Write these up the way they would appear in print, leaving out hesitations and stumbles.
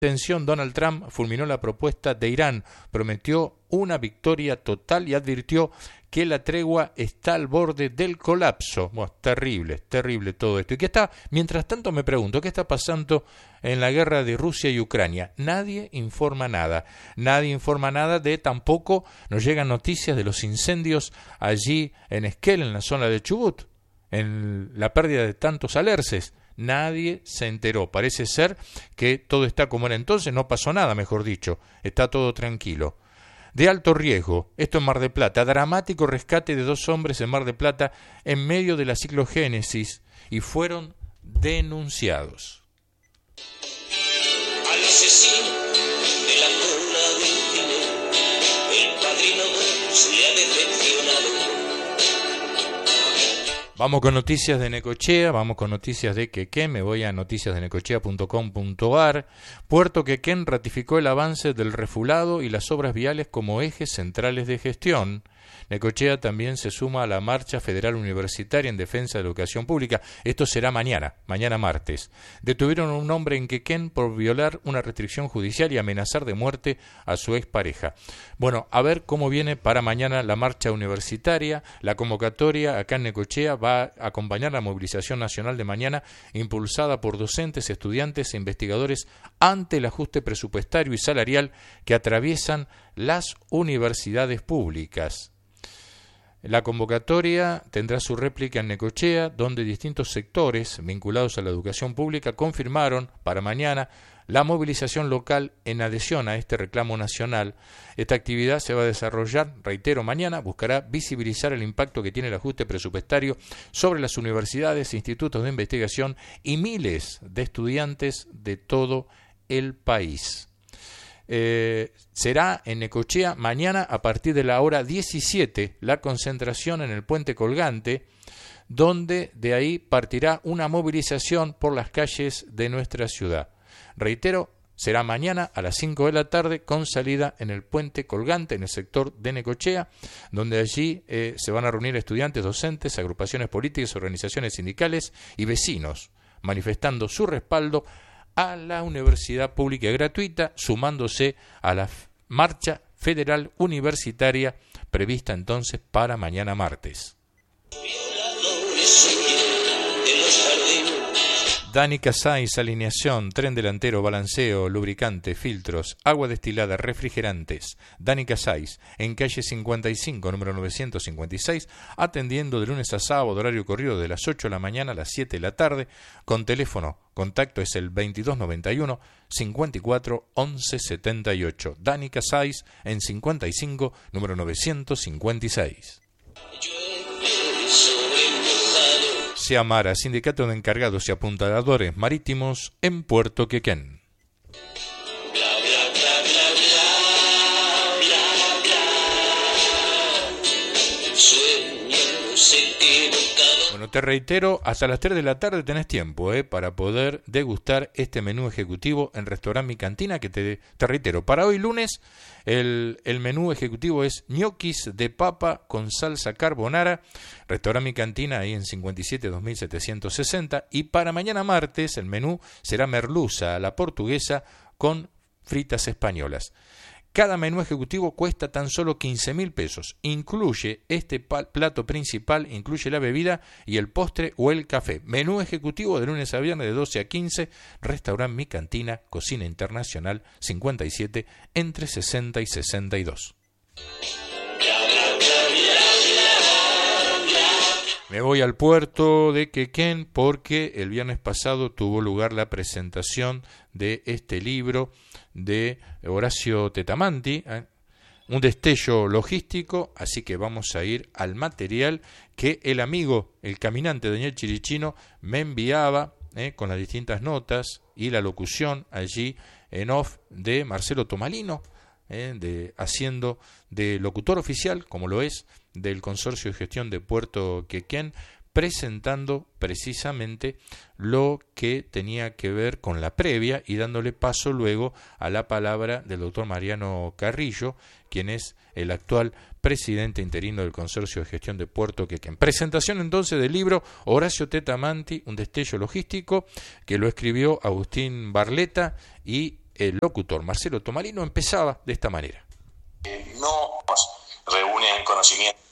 Atención, Donald Trump fulminó la propuesta de Irán, prometió una victoria total y advirtió que la tregua está al borde del colapso. Bueno, terrible todo esto. Mientras tanto me pregunto, ¿qué está pasando en la guerra de Rusia y Ucrania? Nadie informa nada tampoco nos llegan noticias de los incendios allí en Esquel, en la zona de Chubut, en la pérdida de tantos alerces. Nadie se enteró. Parece ser que todo está como era entonces, no pasó nada, mejor dicho, está todo tranquilo. De alto riesgo, esto en Mar del Plata, dramático rescate de 2 hombres en Mar del Plata en medio de la ciclogénesis y fueron denunciados. Al asesino de la zona del cine, el padrino 2 le ha decepcionado. Vamos con noticias de Necochea, vamos con noticias de Quequén, me voy a noticiasdenecochea.com.ar. Puerto Quequén ratificó el avance del refulado y las obras viales como ejes centrales de gestión. Necochea también se suma a la marcha federal universitaria en defensa de la educación pública. Esto será mañana martes. Detuvieron a un hombre en Quequén por violar una restricción judicial y amenazar de muerte a su expareja. Bueno, a ver cómo viene para mañana la marcha universitaria. La convocatoria acá en Necochea va a acompañar la movilización nacional de mañana, impulsada por docentes, estudiantes e investigadores ante el ajuste presupuestario y salarial que atraviesan las universidades públicas. La convocatoria tendrá su réplica en Necochea, donde distintos sectores vinculados a la educación pública confirmaron para mañana la movilización local en adhesión a este reclamo nacional. Esta actividad se va a desarrollar, reitero, mañana, buscará visibilizar el impacto que tiene el ajuste presupuestario sobre las universidades, institutos de investigación y miles de estudiantes de todo el país. Será en Necochea mañana a partir de la hora 17 la concentración en el Puente Colgante, donde de ahí partirá una movilización por las calles de nuestra ciudad. Reitero, será mañana a las 5 de la tarde con salida en el Puente Colgante, en el sector de Necochea, donde allí se van a reunir estudiantes, docentes, agrupaciones políticas, organizaciones sindicales y vecinos, manifestando su respaldo a la universidad pública y gratuita, sumándose a la marcha federal universitaria prevista entonces para mañana martes. Danica Sáiz, alineación, tren delantero, balanceo, lubricante, filtros, agua destilada, refrigerantes. Danica Sáiz, en calle 55, número 956, atendiendo de lunes a sábado, horario corrido de las 8 de la mañana a las 7 de la tarde, con teléfono, contacto es el 2291 54 11 78. Danica Sáiz, en 55, número 956. Seamara, Sindicato de Encargados y Apuntadores Marítimos en Puerto Quequén. Bueno, te reitero, hasta las 3 de la tarde tenés tiempo para poder degustar este menú ejecutivo en Restaurant Mi Cantina, que te reitero, para hoy lunes el menú ejecutivo es ñoquis de papa con salsa carbonara, Restaurant Mi Cantina ahí en 57-2760, y para mañana martes el menú será merluza a la portuguesa con fritas españolas. Cada menú ejecutivo cuesta tan solo 15.000 pesos. Incluye este plato principal, incluye la bebida y el postre o el café. Menú ejecutivo de lunes a viernes de 12 a 15. Restaurant Mi Cantina, Cocina Internacional 57, entre 60 y 62. Me voy al puerto de Quequén porque el viernes pasado tuvo lugar la presentación de este libro de Horacio Tetamanti, un destello logístico, así que vamos a ir al material que el amigo, el caminante Daniel Chirichino, me enviaba con las distintas notas y la locución allí en off de Marcelo Tomalino, haciendo de locutor oficial, como lo es, del Consorcio de Gestión de Puerto Quequén, presentando precisamente lo que tenía que ver con la previa y dándole paso luego a la palabra del doctor Mariano Carrillo, quien es el actual presidente interino del Consorcio de Gestión de Puerto Quequén. Presentación entonces del libro Horacio Tetamanti, un destello logístico, que lo escribió Agustín Barleta y el locutor Marcelo Tomalino empezaba de esta manera. No reúnen conocimientos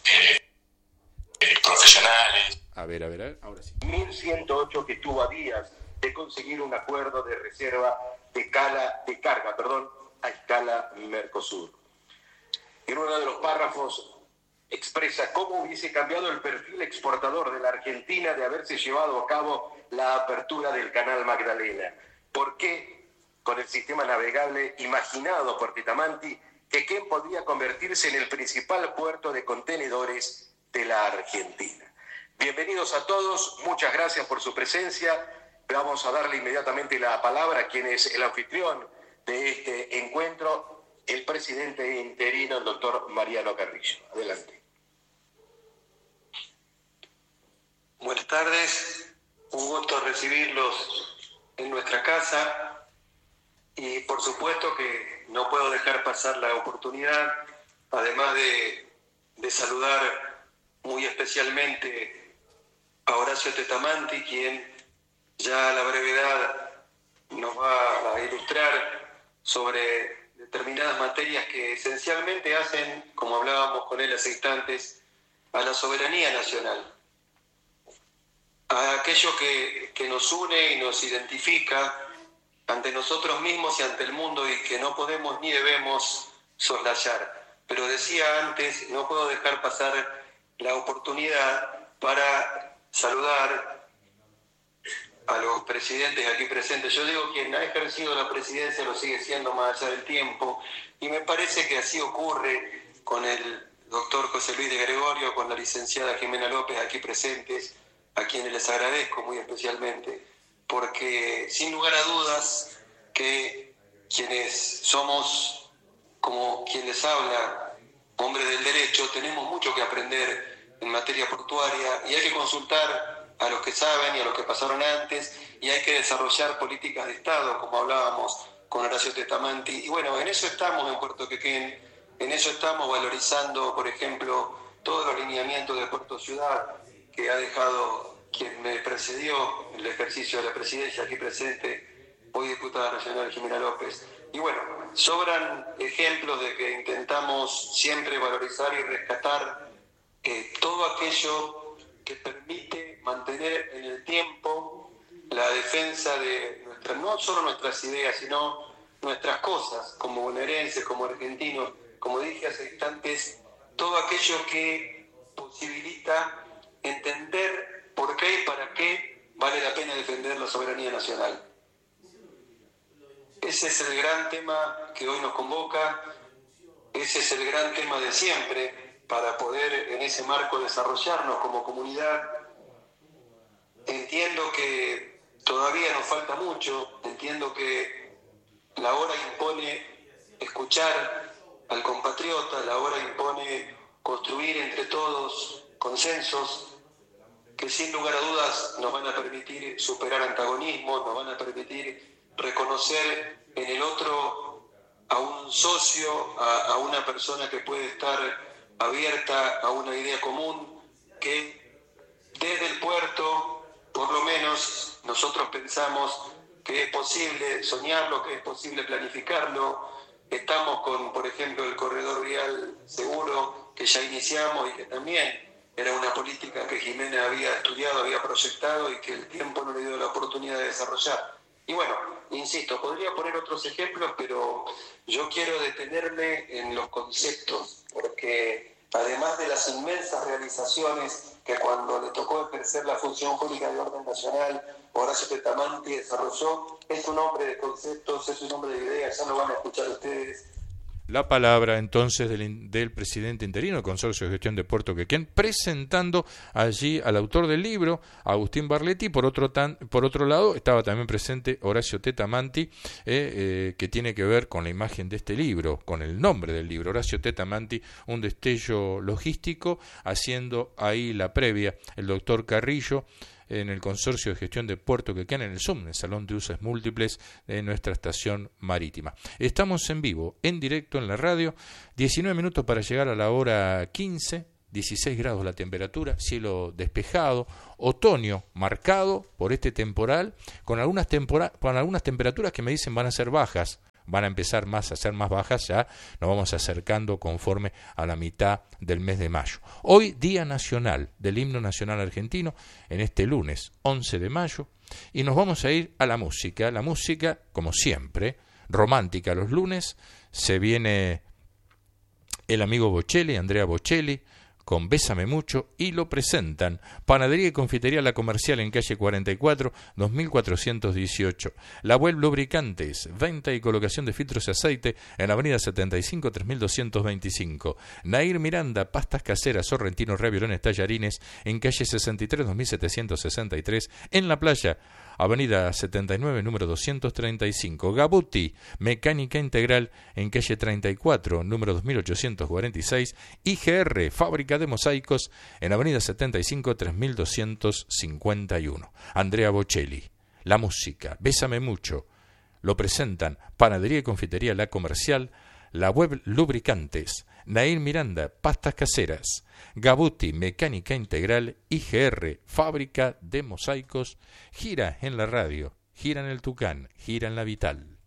profesionales. A ver, ahora sí. 1108 que estuvo a días de conseguir un acuerdo de reserva de carga a escala Mercosur. En uno de los párrafos expresa cómo hubiese cambiado el perfil exportador de la Argentina de haberse llevado a cabo la apertura del Canal Magdalena. ¿Por qué? Con el sistema navegable imaginado por Tetamanti, Quequén podría convertirse en el principal puerto de contenedores de la Argentina. Bienvenidos a todos, muchas gracias por su presencia. Vamos a darle inmediatamente la palabra a quien es el anfitrión de este encuentro, el presidente interino, el doctor Mariano Carrillo. Adelante. Buenas tardes, un gusto recibirlos en nuestra casa y por supuesto que no puedo dejar pasar la oportunidad, además de saludar muy especialmente a Horacio Tetamanti, quien ya a la brevedad nos va a ilustrar sobre determinadas materias que esencialmente hacen, como hablábamos con él hace instantes, a la soberanía nacional, a aquello que nos une y nos identifica ante nosotros mismos y ante el mundo y que no podemos ni debemos soslayar. Pero decía antes, no puedo dejar pasar la oportunidad para saludar a los presidentes aquí presentes. Yo digo, quien ha ejercido la presidencia lo sigue siendo más allá del tiempo, y me parece que así ocurre con el doctor José Luis de Gregorio, con la licenciada Jimena López aquí presentes, a quienes les agradezco muy especialmente, porque sin lugar a dudas que quienes somos, como quien les habla, hombres del derecho, tenemos mucho que aprender en materia portuaria y hay que consultar a los que saben y a los que pasaron antes, y hay que desarrollar políticas de Estado, como hablábamos con Horacio Tetamanti. Y bueno, en eso estamos en Puerto Quequén, en eso estamos valorizando, por ejemplo, todos los lineamientos de Puerto Ciudad que ha dejado quien me precedió en el ejercicio de la presidencia aquí presente, hoy diputada nacional Jimena López. Y bueno, sobran ejemplos de que intentamos siempre valorizar y rescatar todo aquello que permite mantener en el tiempo la defensa de no solo nuestras ideas, sino nuestras cosas, como bonaerenses, como argentinos, como dije hace instantes, todo aquello que posibilita entender por qué y para qué vale la pena defender la soberanía nacional. Ese es el gran tema que hoy nos convoca, ese es el gran tema de siempre, para poder en ese marco desarrollarnos como comunidad. Entiendo que todavía nos falta mucho, entiendo que la hora impone escuchar al compatriota, la hora impone construir entre todos consensos que sin lugar a dudas nos van a permitir superar antagonismos, nos van a permitir reconocer en el otro a un socio, a una persona que puede estar abierta a una idea común, que desde el puerto, por lo menos, nosotros pensamos que es posible soñarlo, que es posible planificarlo. Estamos con, por ejemplo, el corredor vial seguro, que ya iniciamos y que también era una política que Jimena había estudiado, había proyectado y que el tiempo no le dio la oportunidad de desarrollar. Y bueno, insisto, podría poner otros ejemplos, pero yo quiero detenerme en los conceptos, porque además de las inmensas realizaciones que cuando le tocó ejercer la función pública de orden nacional, Horacio Tetamanti desarrolló, es un hombre de conceptos, es un hombre de ideas, ya lo van a escuchar ustedes. La palabra entonces del presidente interino del Consorcio de Gestión de Puerto Quequén, presentando allí al autor del libro, Agustín Barletti. Por otro lado estaba también presente Horacio Tetamanti, que tiene que ver con la imagen de este libro, con el nombre del libro, Horacio Tetamanti, un destello logístico, haciendo ahí la previa el doctor Carrillo, en el Consorcio de Gestión de Puerto Quequén, en el SUM, en el Salón de Usos Múltiples de nuestra estación marítima. Estamos en vivo, en directo en la radio, 19 minutos para llegar a la hora 15 16 grados la temperatura, cielo despejado, otoño marcado por este temporal, con algunas temperaturas que me dicen van a ser bajas, van a empezar a ser más bajas, ya nos vamos acercando conforme a la mitad del mes de mayo. Hoy, Día Nacional del Himno Nacional Argentino, en este lunes 11 de mayo, y nos vamos a ir a la música, como siempre, romántica los lunes, se viene el amigo Bocelli, Andrea Bocelli, con Bésame Mucho, y lo presentan Panadería y Confitería La Comercial en calle 44, 2418. La Web Lubricantes, venta y colocación de filtros de aceite en avenida 75, 3225. Nair Miranda, pastas caseras, sorrentinos, raviolones, tallarines en calle 63, 2763. En La Playa, avenida 79, número 235. Gabuti, mecánica integral en calle 34, número 2846. IGR, fábrica de mosaicos en avenida 75, 3251. Andrea Bocelli, la música, Bésame Mucho, lo presentan Panadería y Confitería La Comercial, La Web Lubricantes, Nair Miranda, pastas caseras, Gabuti, mecánica integral, IGR, fábrica de mosaicos. Gira en la radio, gira en el Tucán, gira en la Vital.